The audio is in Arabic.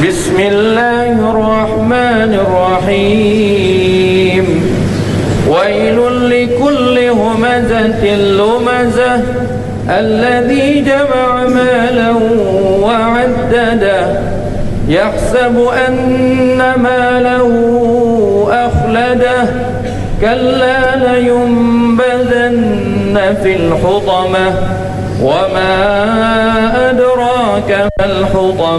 بسم الله الرحمن الرحيم ويل لكل همزة لمزة الذي جمع مالا وعدده يحسب أن ماله أخلده كلا لينبذن في الحطمة وما أدراك ما الحطمة